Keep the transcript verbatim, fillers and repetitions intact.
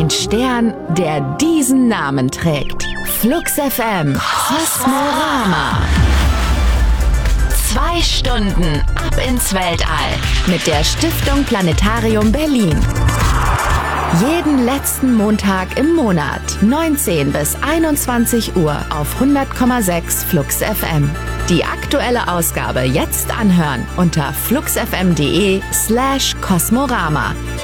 Ein Stern, der diesen Namen trägt. Flux F M Kosmorama. Zwei Stunden ab ins Weltall mit der Stiftung Planetarium Berlin. Jeden letzten Montag im Monat, neunzehn bis einundzwanzig Uhr auf hundert Komma sechs Flux F M. Die aktuelle Ausgabe jetzt anhören unter fluxfm.de slash Kosmorama.